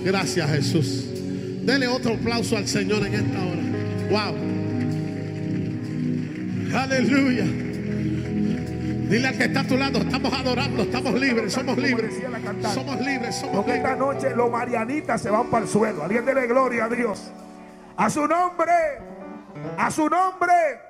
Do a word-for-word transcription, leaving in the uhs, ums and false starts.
Gracias, Jesús. Dele otro aplauso al Señor en esta hora. Wow. Aleluya. Dile al que está a tu lado, estamos adorando, estamos libres, somos libres. Somos libres, somos Porque libres. esta noche los marianitas se van para el suelo. Alguien dele gloria a Dios. A su nombre, a su nombre.